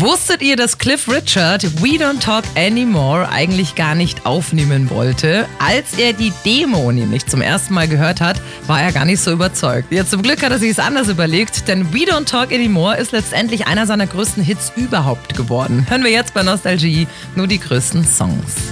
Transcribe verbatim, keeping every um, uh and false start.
Wusstet ihr, dass Cliff Richard We Don't Talk Anymore eigentlich gar nicht aufnehmen wollte? Als er die Demo nämlich zum ersten Mal gehört hat, war er gar nicht so überzeugt. Ja, zum Glück hat er sich es anders überlegt, denn We Don't Talk Anymore ist letztendlich einer seiner größten Hits überhaupt geworden. Hören wir jetzt bei Nostalgie nur die größten Songs.